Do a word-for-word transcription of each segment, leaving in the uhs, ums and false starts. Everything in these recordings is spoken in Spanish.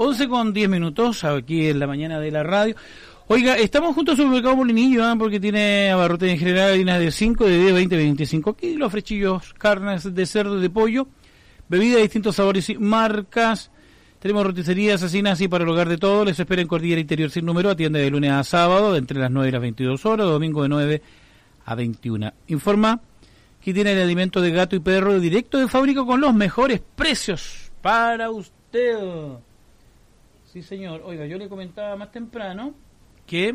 once con diez minutos, aquí en la mañana de la radio. Oiga, estamos juntos al supermercado Molinillo, ¿eh? Porque tiene abarrotes en general, harinas de cinco, de diez, veinte, veinticinco kilos, frechillos, carnes de cerdo, de pollo, bebidas de distintos sabores y marcas. Tenemos roticerías, asesinas y para el hogar de todo. Les espera en Cordillera Interior sin número. Atiende de lunes a sábado, de entre las nueve y las veintidós horas, domingo de nueve a veintiuna. Informa que tiene el alimento de gato y perro directo de fábrica con los mejores precios para usted. Sí, señor. Oiga, yo le comentaba más temprano que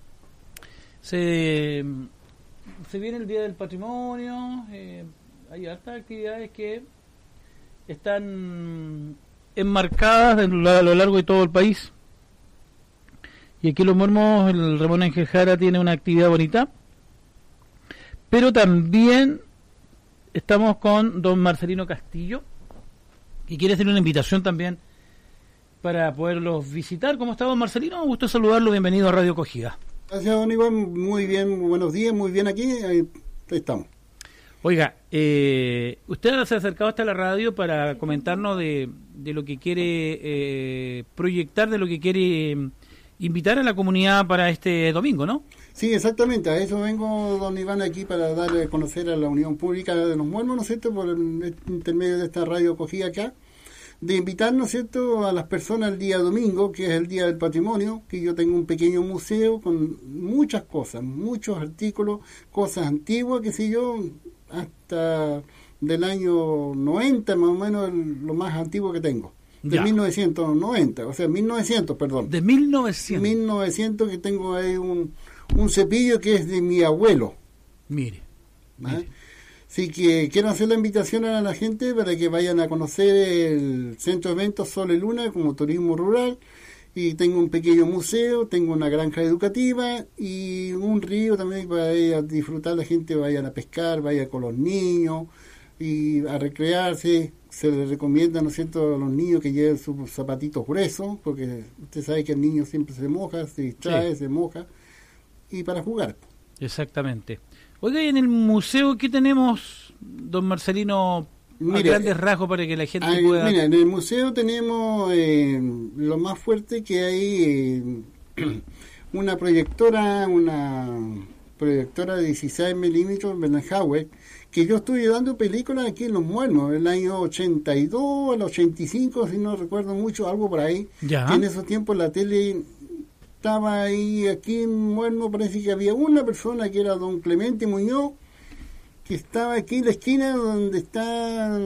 se, se viene el Día del Patrimonio. Eh, hay hartas actividades que están enmarcadas a lo largo de todo el país. Y aquí Los Muermos, el Ramón Ángel Jara tiene una actividad bonita. Pero también estamos con don Marcelino Castillo, que quiere hacer una invitación también para poderlos visitar. ¿Cómo está don Marcelino? Un gusto saludarlo, bienvenido a Radio Cogida. Gracias, don Iván, muy bien, muy buenos días, muy bien aquí, ahí, ahí estamos. Oiga, eh, usted se ha acercado hasta la radio para comentarnos de, de lo que quiere eh, proyectar, de lo que quiere eh, invitar a la comunidad para este domingo, ¿no? Sí, exactamente, a eso vengo, don Iván, aquí para dar a conocer a la Unión Pública de los Muermos, ¿no es cierto?, por el intermedio de esta radio Cogida acá, de invitar, ¿no es cierto?, a las personas el día domingo, que es el Día del Patrimonio, que yo tengo un pequeño museo con muchas cosas, muchos artículos, cosas antiguas, qué sé yo, hasta del año noventa, más o menos, el, lo más antiguo que tengo. De ya. mil novecientos noventa, o sea, mil novecientos, perdón. De mil novecientos. mil novecientos, que tengo ahí un, un cepillo que es de mi abuelo. Mire. ¿Ah? mire. Así que quiero hacer la invitación a la gente para que vayan a conocer el Centro de Eventos Sol y Luna como turismo rural. Y tengo un pequeño museo, tengo una granja educativa y un río también para ir a disfrutar. La gente vaya a pescar, vaya con los niños y a recrearse. Se les recomienda, ¿no es cierto?, a los niños que lleven sus zapatitos gruesos, porque usted sabe que el niño siempre se moja, se distrae, sí. se moja, y para jugar. Exactamente. Oiga, y en el museo, ¿qué tenemos, don Marcelino, a grandes rasgos para que la gente hay, pueda...? Mira, en el museo tenemos eh, lo más fuerte que hay, eh, una proyectora, una proyectora de dieciséis milímetros, Bernhauer, que yo estuve dando películas aquí en Los Muermos, el año ochenta y dos, el ochenta y cinco, si no recuerdo mucho, algo por ahí. Ya. Que en esos tiempos la tele estaba ahí, aquí en Muermos parece que había una persona que era don Clemente Muñoz, que estaba aquí en la esquina donde está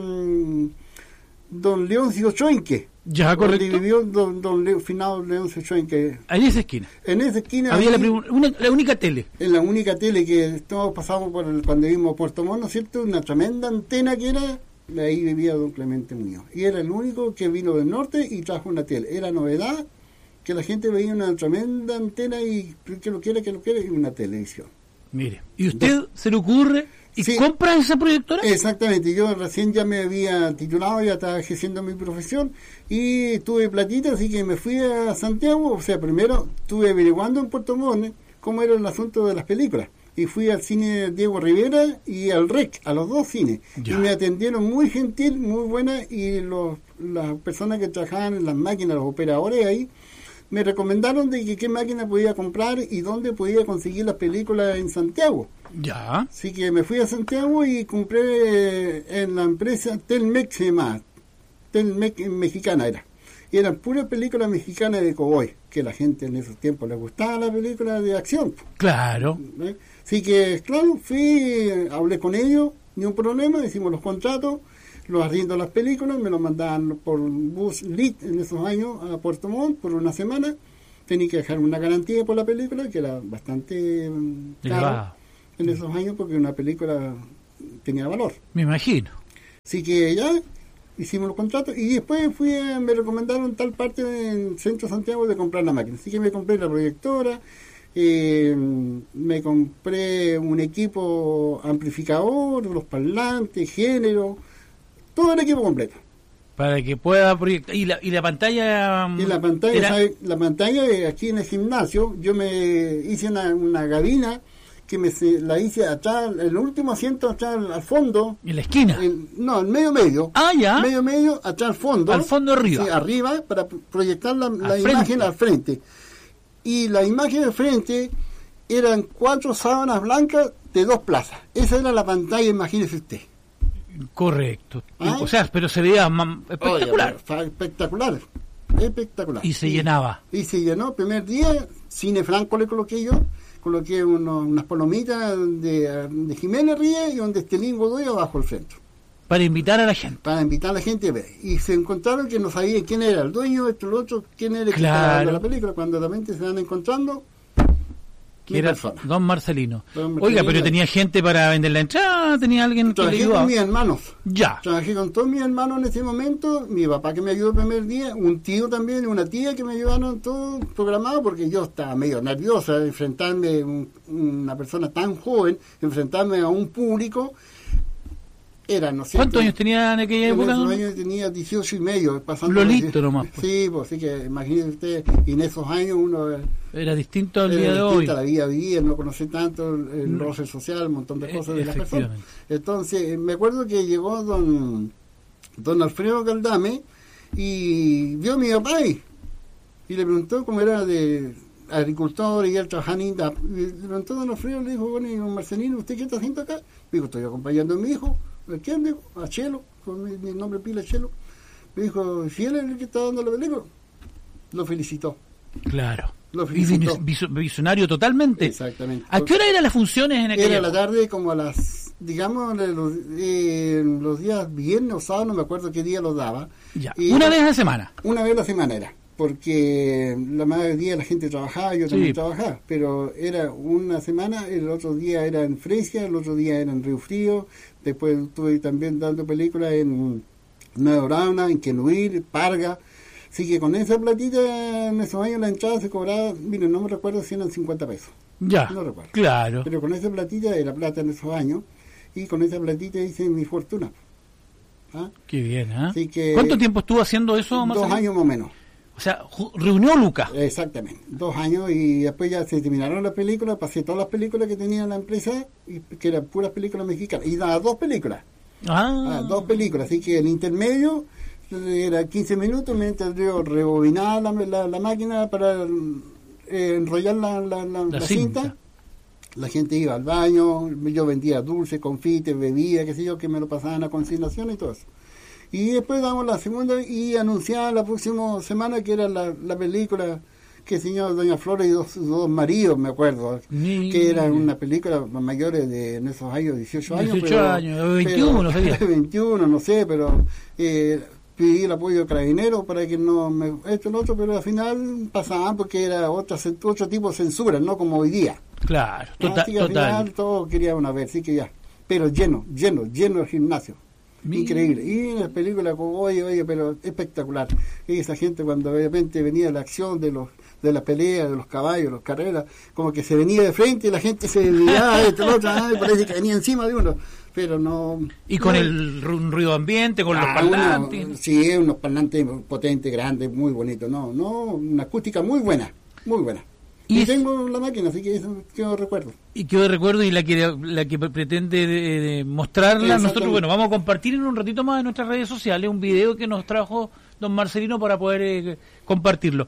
don Leoncio Choinque. Ya, correcto. Donde vivió don, don Leo, finado Leoncio Choinque. En esa esquina. En esa esquina. Había ahí, la, una, la única tele. En la única tele que todos pasamos por el, cuando vimos Puerto Montt, ¿no es cierto? Una tremenda antena que era, ahí vivía don Clemente Muñoz. Y era el único que vino del norte y trajo una tele. Era novedad que la gente veía una tremenda antena y que lo quiera, que lo quiera, y una televisión. Mire, ¿y usted ¿no? se le ocurre y sí, compra esa proyectora? Exactamente, yo recién ya me había titulado, ya estaba ejerciendo mi profesión y tuve platita, así que me fui a Santiago. O sea, primero estuve averiguando en Puerto Montt cómo era el asunto de las películas y fui al cine Diego Rivera y al R E C, a los dos cines, ya. Y me atendieron muy gentil, muy buena, y los, las personas que trabajaban en las máquinas, los operadores ahí, me recomendaron de que qué máquina podía comprar y dónde podía conseguir las películas en Santiago. Ya. Así que me fui a Santiago y compré en la empresa Telmex, se llama Telmex mexicana era. Y eran puras películas mexicanas de cowboy, que la gente en esos tiempos le gustaba la película de acción. Claro. ¿Eh? Así que, claro, fui, hablé con ellos, ni un problema, hicimos los contratos, los arriendo las películas, me los mandaban por bus L I T en esos años a Puerto Montt por una semana. Tenía que dejar una garantía por la película, que era bastante cara en esos años, porque una película tenía valor. Me imagino. Así que ya hicimos los contratos y después fui a, me recomendaron tal parte del centro de Santiago de comprar la máquina. Así que me compré la proyectora, eh, me compré un equipo amplificador, los parlantes, género, todo el equipo completo. Para que pueda proyectar. ¿Y la, y la pantalla? Y la pantalla, era... ¿sabe? La pantalla aquí en el gimnasio, yo me hice una, una gabina que me se, la hice atrás, el último asiento atrás al, al fondo. ¿En la esquina? El, no, en medio medio. Ah, ya. Medio medio, atrás al fondo. Al fondo arriba. Sí, arriba, para proyectar la, la frente. imagen al frente. Y la imagen al frente eran cuatro sábanas blancas de dos plazas. Esa era la pantalla, imagínese usted. Correcto. ¿Ah? O sea, pero se veía mam- espectacular. Oye, fue espectacular. Espectacular. Y se y, llenaba. Y se llenó. Primer día, Cine Franco le coloqué yo. Coloqué unos, unas palomitas de, de Jiménez Ríos y donde Estelín Godoy abajo el centro. Para invitar a la gente. Para invitar a la gente a ver. Y se encontraron que no sabían quién era el dueño, esto, el otro, quién era el que Claro. estaba dando la película. Cuando realmente se van encontrando, Que mi era persona. Don Marcelino. Don Oiga, Marcelino. pero tenía gente para vender la entrada, tenía alguien que le Trabajé con ayudaba. mis hermanos. Ya. Trabajé con todos mis hermanos en ese momento, mi papá que me ayudó el primer día, un tío también y una tía que me ayudaron todo programado porque yo estaba medio nerviosa de enfrentarme a un, una persona tan joven, enfrentarme a un público. Era, no sé. ¿Cuántos años tenía en aquella En época? esos años tenía dieciocho y medio, pasando. Lolito nomás, pues. Sí, pues así que imagínese usted, y en esos años uno Era distinto al era día de hoy. distinta, la vida vivía, no conocí tanto el, el No. roce social, un montón de E- cosas de las personas. efectivamente. Entonces, me acuerdo que llegó don, don Alfredo Caldame y vio a mi papá ahí, y le preguntó cómo era de agricultor y él trabajaba en INDAP. Y le preguntó a don Alfredo, le dijo, bueno, y don Marcelino, ¿usted qué está haciendo acá? Digo, estoy acompañando a mi hijo. ¿A quién? Digo, a Chelo, con mi, mi nombre pila Chelo. Me dijo, si él es el que está dando la película, lo felicitó. Claro. Lo Y felicitó. vis- vis- visionario totalmente. Exactamente. ¿A qué hora eran las funciones en aquella Era la época? tarde como a las, digamos, de los, eh, los días viernes o sábado, no me acuerdo qué día los daba. Ya. Y Una era- vez a la semana. Una vez a la semana era, porque la mayoría del día la gente trabajaba, yo también Sí. trabajaba, pero era una semana, el otro día era en Fresia, el otro día era en Río Frío, después estuve también dando películas en Nueva Brauna, en Quenuir, Parga. Así que con esa platita en esos años la entrada se cobraba, miren, no me recuerdo si eran cincuenta pesos, Ya. no recuerdo. Claro. Pero con esa platita era plata en esos años, y con esa platita hice mi fortuna. ¿Ah? Qué bien, ¿ah? Así que- ¿Cuánto tiempo estuvo haciendo eso, Dos Marcelino? años más o menos. O sea, ju- reunió Lucas. Exactamente, dos años, y después ya se terminaron las películas, pasé todas las películas que tenía la empresa, y, que eran puras películas mexicanas, y daba dos películas, Ah, ah, dos películas, así que el intermedio era quince minutos mientras yo rebobinaba la, la, la máquina para eh, enrollar la, la, la, La la cinta. cinta. La gente iba al baño, yo vendía dulces, confites, bebía, qué sé yo, que me lo pasaban a consignación y todo eso. Y después damos la segunda y anunciaba la próxima semana que era la, la película que señor Doña Flores y dos, dos maridos, me acuerdo, Ni- que era una película mayores de en esos años, dieciocho años. dieciocho pero- años, veintiuno sería. veintiuno, no sé, pero eh, pedí el apoyo de Carabineros para que no me esto y lo otro, pero al final pasaban porque era otra, otro tipo de censura, no como hoy día. claro, total. Así que al total. final todos querían a ver, sí que ya. Pero lleno, lleno, lleno el gimnasio. Mira. Increíble. Y la película, como, oye, oye, pero espectacular. Y esa gente cuando de repente venía la acción de los de las peleas, de los caballos, las carreras, como que se venía de frente y la gente se miraba, esto, lo otro, ay, parece que venía encima de uno. Pero no... Y con no, el ru- ruido ambiente, con los ah, parlantes. uno- sí, unos parlantes potentes, grandes, muy bonitos. No, no, una acústica muy buena, muy buena. Y Y, es- tengo la máquina, así que eso que no recuerdo. Y que yo recuerdo y la que la que pretende de- de mostrarla, nosotros, Exactamente. bueno, vamos a compartir en un ratito más en nuestras redes sociales un video que nos trajo don Marcelino para poder eh, compartirlo.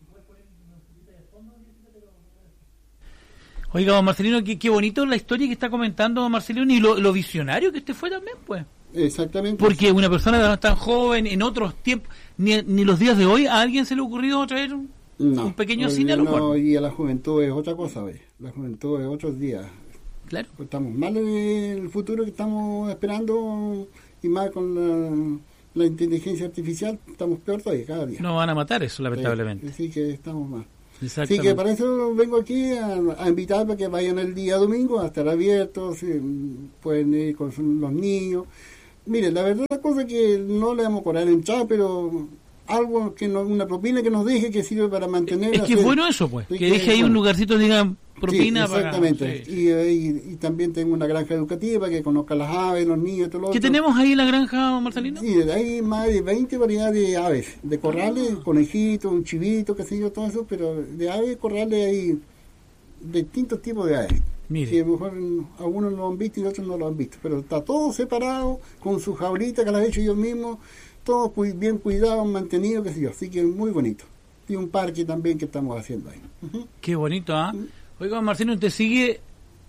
Oiga, don Marcelino, qué, qué bonito la historia que está comentando don Marcelino y lo, lo visionario que usted fue también, pues. Exactamente. Porque una persona tan joven, en otros tiempos, ni, ni los días de hoy, a alguien se le ha ocurrido traer un, No, un pequeño hoy cine al no, humor. y a la juventud es otra cosa, ¿ves? La juventud es otros días. Claro. Estamos mal en el futuro que estamos esperando, y más con la, la inteligencia artificial, estamos peor todavía, cada día. No van a matar eso, lamentablemente. Así que estamos mal. Así Exactamente. que para eso vengo aquí a, a invitar para que vayan el día domingo a estar abiertos, eh, pueden ir con su- los niños. Mire, la verdad la cosa es que no le vamos a cobrar entrada, pero algo que no, una propina que nos deje que sirve para mantener. Es que es hacer- bueno eso, pues. Sí, Que deje ahí bueno. un lugarcito, digan propina Sí, para. exactamente. Sí. Y, eh, y, y también tengo una granja educativa que conozca las aves, los niños, todo lo ¿Qué otro. tenemos ahí en la granja, Marcelino? Y hay más de veinte variedades de aves, de corrales, conejitos, un chivito, qué sé yo, todo eso, pero de aves, corrales hay distintos tipos de aves. Mire. Que a lo mejor algunos lo han visto y otros no lo han visto, pero está todo separado, con su jaulita que las he hecho yo mismo, todo bien cuidado, mantenido, qué sé yo, así que muy bonito. Y un parque también que estamos haciendo ahí. Uh-huh. Qué bonito, ¿ah? ¿eh? Oiga, Marcelino, usted sigue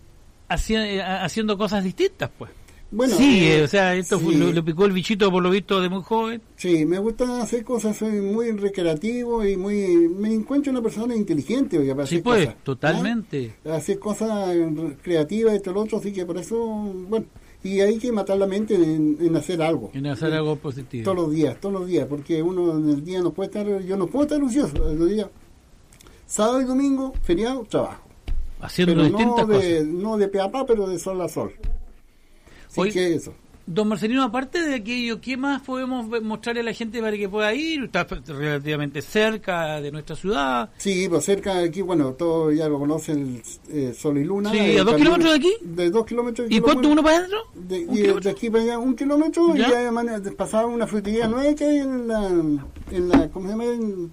haci- haciendo cosas distintas, pues. Bueno, sí, eh, o sea, esto sí. fue, lo, lo picó el bichito por lo visto de muy joven. Sí, me gusta hacer cosas, soy muy recreativo y muy me encuentro una persona inteligente, oiga, para sí, hacer pues, cosas, totalmente. ¿ah? Hacer cosas creativas, esto, lo otro, así que por eso, bueno, y hay que matar la mente en, en hacer algo. En hacer algo positivo. Todos los días, todos los días, porque uno en el día no puede estar, yo no puedo estar ocioso, los días, sábado y domingo, feriado, trabajo. Haciendo pero distintas no de, cosas. no de pe a pa, pero de sol a sol. Así Hoy, que eso. Don Marcelino, aparte de aquello, ¿qué más podemos mostrarle a la gente para que pueda ir? Está relativamente cerca de nuestra ciudad. Sí, pues cerca de aquí, bueno, todos ya lo conocen, eh, Sol y Luna. Sí, ¿a dos kilómetros de aquí? De dos kilómetros. ¿Y cuánto uno para adentro? De, y de aquí para allá un kilómetro, ¿ya? Y ya man, pasaba una frutería nueva que hay en la, en la, ¿cómo se llama? En,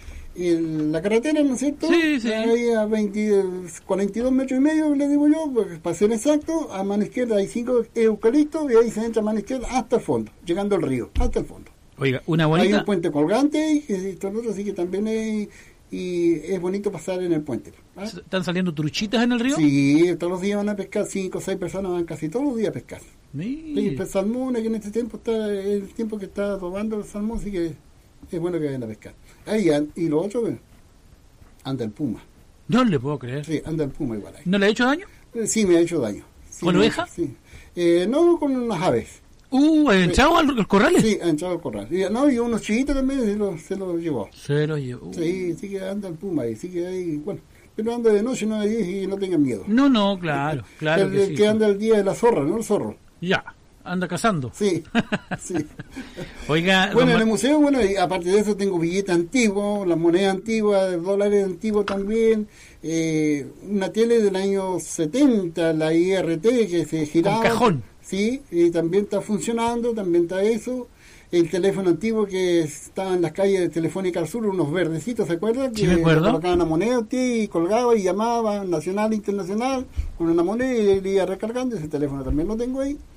en la carretera, ¿no es cierto? Sí, sí. Ahí a veinte, cuarenta y dos metros y medio, le digo yo, pues, para ser exacto, a mano izquierda hay cinco eucaliptos y ahí se entra a mano izquierda hasta el fondo, llegando al río, hasta el fondo. Oiga, una bonita... Hay un puente colgante y todo lo otro, así que también hay, y es bonito pasar en el puente. ¿Ah? ¿Están saliendo truchitas en el río? Sí, todos los días van a pescar, cinco o seis personas van casi todos los días a pescar. Sí, pues salmón, que en este tiempo está el tiempo que está robando el salmón, así que es bueno que vayan a pescar. Ahí, y lo otro, anda el puma. No le puedo creer. Sí, anda el puma igual ahí. ¿No le ha hecho daño? Sí, me ha hecho daño. Sí, ¿Con oveja? Sí. Eh, no, con unas aves. Uh, ¿ha entrado al los corrales? Sí, ha entrado al corral. Y, no, y unos chiquitos también se los se lo llevó. Se los llevó. Uh. Sí, sí que anda el puma ahí, sí que ahí, bueno. Pero anda de noche, no de día y no tengan miedo. No, no, claro, claro el, que el sí. que anda el día de la zorra, ¿no? El zorro. Ya, anda cazando. Sí, sí. Oiga, bueno, en don... el museo, bueno, y aparte de eso tengo billetes antiguos, las monedas antiguas, dólares antiguos también, eh, una tele del año setenta, la I R T, que se giraba. Con cajón. Sí, y también está funcionando, también está eso. El teléfono antiguo que estaba en las calles de Telefónica al Sur, unos verdecitos, ¿se acuerdan? Sí, que me acuerdo. Colocaban una moneda y colgaba y llamaba nacional e internacional con una moneda y le iba recargando. Ese teléfono también lo tengo ahí.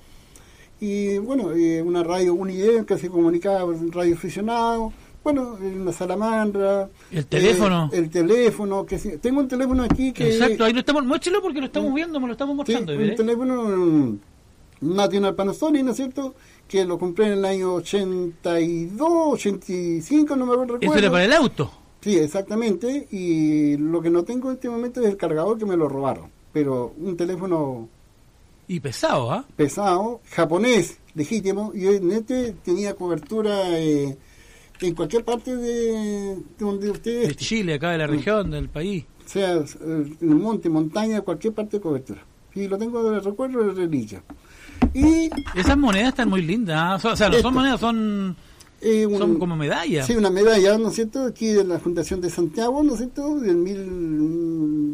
Y bueno, eh, una radio Unidad que se comunicaba con radio aficionado. Bueno, una salamandra. ¿El teléfono? Eh, el teléfono. que sí, Tengo un teléfono aquí que... Exacto, ahí lo estamos... Muéstrelo porque lo estamos viendo, me lo estamos mostrando. Sí, un teléfono um, National Panasonic, ¿no es cierto?, que lo compré en el año ochenta y dos, ochenta y cinco, no me recuerdo. ¿Eso era para el auto? Sí, exactamente, y lo que no tengo en este momento es el cargador, que me lo robaron, pero un teléfono... Y pesado, ¿ah? ¿eh? Pesado, japonés, legítimo, y en este tenía cobertura eh, en cualquier parte de, de donde ustedes... De Chile, acá de la región, del país. O sea, en el monte, montaña, cualquier parte de cobertura. Y lo tengo de recuerdo de reliquia. Y esas monedas están muy lindas, ¿eh? O sea, no son monedas, son eh, un, son como medallas. Sí, una medalla, ¿no es cierto? Aquí de la Fundación de Santiago, ¿no es cierto? Del mil,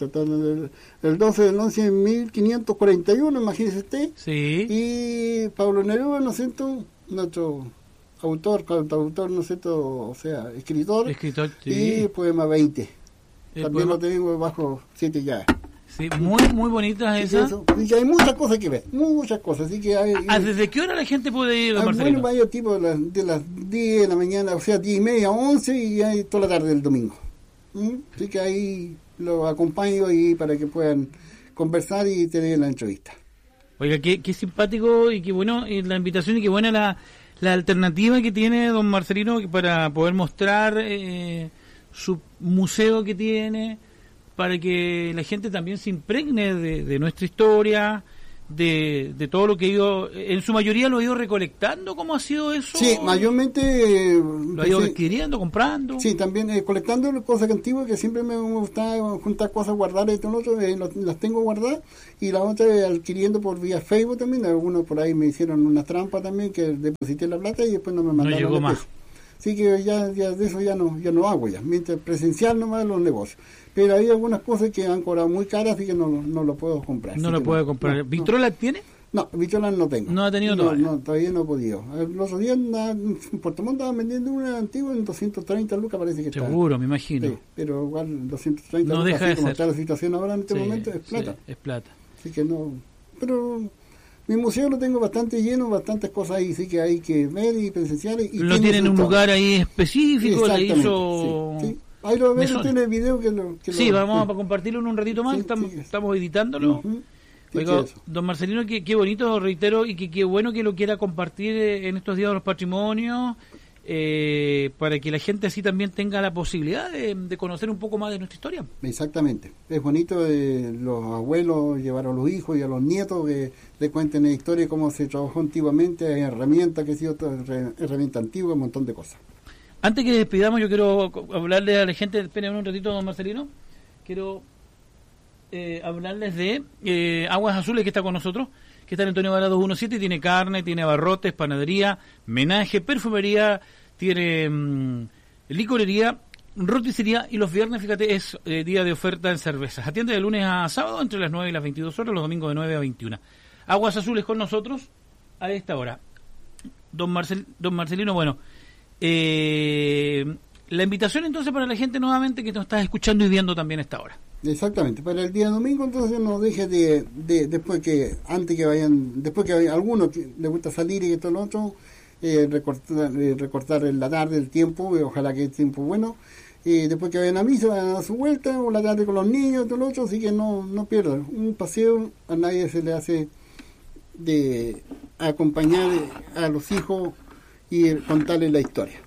el doce del once de mil quinientos cuarenta y uno, imagínese usted. Sí. Y Pablo Neruda, ¿no es cierto? Nuestro autor, cantautor, ¿no es cierto? O sea, escritor. Escritor, sí. Y poema veinte. El También poema... lo tengo bajo siete llaves. Sí, muy muy bonitas esas. Sí, hay muchas cosas que ver, muchas cosas. Así que hay, ¿Ah, ¿Desde qué hora la gente puede ir, don Bueno, Marcelino? vaya tipo de las, de las diez de la mañana, o sea, diez y media, once, y hay toda la tarde del domingo. ¿Mm? Así que ahí los acompaño y para que puedan conversar y tener la entrevista. Oiga, qué, qué simpático y qué bueno y la invitación y qué buena la, la alternativa que tiene don Marcelino para poder mostrar eh, su museo que tiene, para que la gente también se impregne de, de nuestra historia, de, de todo lo que ha ido, en su mayoría lo ha ido recolectando. ¿Cómo ha sido eso? Sí, mayormente... Eh, lo ha ido sí, adquiriendo, comprando. Sí, también eh, colectando cosas antiguas, que siempre me gustaba juntar cosas, guardar esto y lo otro, eh, lo, las tengo guardadas, y la otra eh, adquiriendo por vía Facebook también. Algunos por ahí me hicieron una trampa también, que deposité la plata y después no me mandaron. No llegó más. Peso. Así que ya, ya de eso ya no ya no hago ya, mientras presencial nomás los negocios. Pero hay algunas cosas que han cobrado muy caras, así que no, no lo puedo comprar. No lo que puedo no, comprar. No, ¿Vitrola no. tiene? No, bicholas no tengo. No ha tenido no, todavía. No, todavía no he podido. Los otros días en Puerto Montt estaban vendiendo una antigua en doscientos treinta lucas, parece que está. Seguro, me imagino. Sí, pero igual doscientos treinta no lucas, deja así de como ser. está la situación ahora en este Sí, momento, es plata. Sí, es plata. Así que no. Pero mi museo lo tengo bastante lleno, bastantes cosas ahí, sí que hay que ver y presenciar. Y lo tiene en un lugar ahí específico, le hizo... Sí, sí. Ahí lo ven, Mesón. tiene el video que lo... Que sí, lo, vamos sí. a compartirlo en un ratito más, Sí, estamos, sí. estamos editándolo. Uh-huh. Sí, Oiga, sí, eso. don Marcelino, qué, qué bonito, reitero, y que qué bueno que lo quiera compartir eh, en estos días de los patrimonios, eh, para que la gente así también tenga la posibilidad de, de conocer un poco más de nuestra historia. Exactamente. Es bonito eh, los abuelos llevar a los hijos y a los nietos que le cuenten la historia, cómo se trabajó antiguamente, hay herramientas, que sí, otra herramienta antigua, un montón de cosas. Antes que despidamos, yo quiero hablarle a la gente, esperen un ratito, don Marcelino, quiero eh, hablarles de eh, Aguas Azules, que está con nosotros, que está en Antonio Vara doscientos diecisiete, tiene carne, tiene abarrotes, panadería, menaje, perfumería, tiene mmm, licorería, roticería, y los viernes, fíjate, es eh, día de oferta en cervezas. Atiende de lunes a sábado entre las nueve y las veintidós horas, los domingos de nueve a veintiuna. Aguas Azules con nosotros a esta hora. Don, Marcel, don Marcelino, bueno, eh, la invitación entonces para la gente nuevamente que nos está escuchando y viendo también a esta hora. Exactamente, para el día domingo entonces no deje de, de después que, antes que vayan, después que hay algunos que les gusta salir y que todo lo otro, eh, recortar, eh, recortar en la tarde el tiempo, y ojalá que el tiempo bueno, y después que vayan a misa, vayan a su vuelta, o la tarde con los niños y todo lo otro, así que no, no pierdan, un paseo a nadie se le hace de acompañar a los hijos y contarles la historia.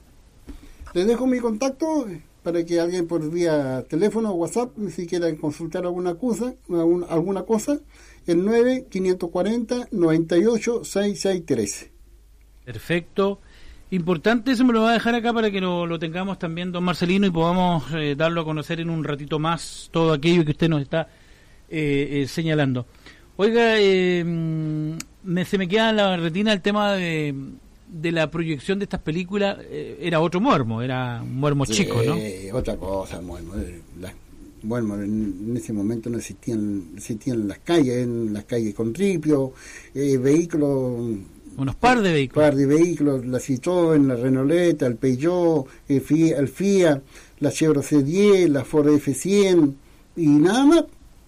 Les dejo mi contacto para que alguien por vía teléfono o WhatsApp, si quieren consultar alguna cosa, alguna cosa, el nueve cinco cuatro cero nueve ocho seis seis uno tres. Perfecto. Importante, eso me lo va a dejar acá para que lo, lo tengamos también, don Marcelino, y podamos eh, darlo a conocer en un ratito más todo aquello que usted nos está eh, eh, señalando. Oiga, eh, me, se me queda en la retina el tema de, de la proyección de estas películas. Eh, era otro muermo, era un muermo Sí, chico, ¿no? Otra cosa, muermo. La, bueno, en, en ese momento no existían, existían las calles, en las calles con ripio, eh, vehículos... Unos par de vehículos. par de vehículos, la Citroën, la Renault, el Peugeot, el Fiat, el Fiat, la Chevrolet C diez, la Ford F cien, y nada más.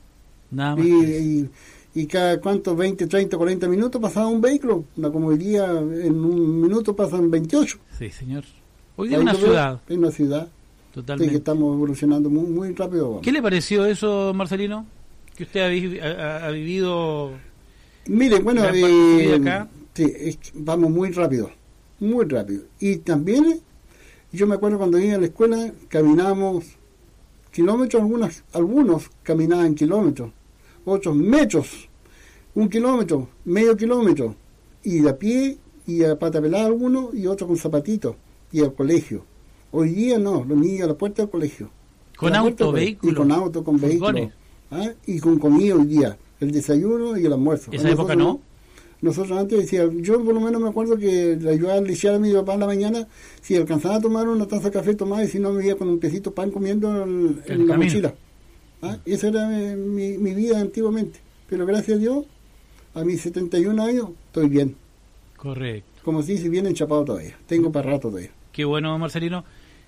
Nada más. Y, y, y cada cuántos, veinte, treinta, cuarenta minutos pasaba un vehículo. Una como hoy día, en un minuto pasan veintiocho. Sí, señor. Hoy día es una ciudad. Es una ciudad. Totalmente. Sí, que estamos evolucionando muy, muy rápido. Vamos. ¿Qué le pareció eso, Marcelino? Que usted ha, vi, ha, ha vivido... Miren, bueno, gran parte de su vida eh, acá. sí, es que vamos muy rápido, muy rápido. Y también, yo me acuerdo cuando iba a la escuela, caminábamos kilómetros, algunas, algunos caminaban kilómetros, otros metros, un kilómetro, medio kilómetro, y de a pie, y a pata pelada algunos, y otros con zapatitos, y al colegio. Hoy día no, los niños a la puerta del colegio. Con auto, vehículo. Y con auto, con vehículos. ¿Ah? Y con comida hoy día, el desayuno y el almuerzo. ¿Esa época no? Nosotros antes decía, yo por lo menos me acuerdo que le ayudaba a lisiar a mi papá en la mañana, si alcanzaba a tomar una taza de café tomaba, y si no me iba con un pedacito de pan comiendo el, en la mochila. ¿Ah? Esa era mi, mi vida antiguamente. Pero gracias a Dios, a mis setenta y un años, estoy bien. Correcto. Como se dice, bien enchapado todavía. Tengo para rato todavía. Qué bueno, Marcelino.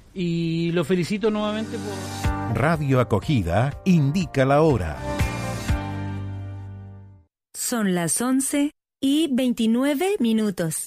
Y lo felicito nuevamente por... Radio Acogida indica la hora. Son las once y veintinueve minutos.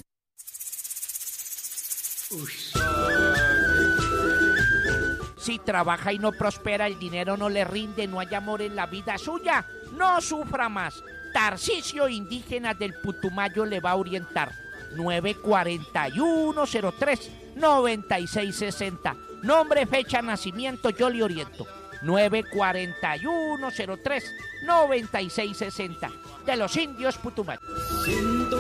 Si trabaja y no prospera, el dinero no le rinde, no hay amor en la vida suya, no sufra más. Tarcisio Indígena del Putumayo le va a orientar. nueve cuatro uno cero tres nueve seis seis cero. Nombre, fecha, nacimiento, yo le oriento. nueve cuatro uno cero tres nueve seis seis cero. De los indios Putumayo.